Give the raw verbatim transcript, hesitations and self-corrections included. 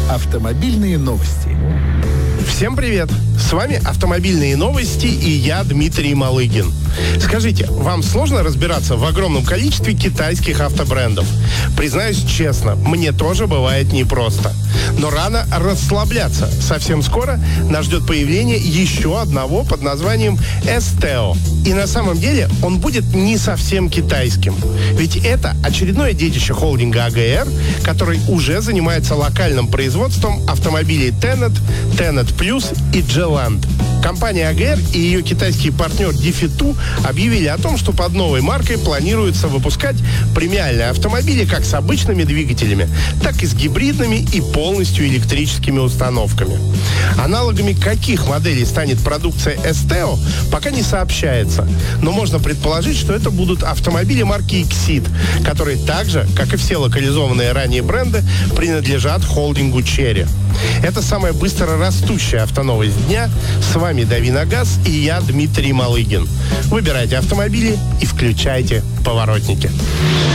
Автомобильные новости. Всем привет! С вами «Автомобильные новости» и я, Дмитрий Малыгин. Скажите, вам сложно разбираться в огромном количестве китайских автобрендов? Признаюсь честно, мне тоже бывает непросто. Но рано расслабляться. Совсем скоро нас ждет появление еще одного под названием Esteo. И на самом деле он будет не совсем китайским. Ведь это очередное детище холдинга а гэ эр, который уже занимается локальным производством автомобилей Tenet, Tenet Plus и Geland. Компания а гэ эр и ее китайский партнер Difetu объявили о том, что под новой маркой планируется выпускать премиальные автомобили как с обычными двигателями, так и с гибридными и полностью электрическими установками. Аналогами каких моделей станет продукция Esteo, пока не сообщается, но можно предположить, что это будут автомобили марки Exit, которые так же, как и все локализованные ранее бренды, принадлежат холдингу Chery. Это самая быстро растущая автоновость дня. С вами Дави на газ и я, Дмитрий Малыгин. Выбирайте автомобили и включайте поворотники.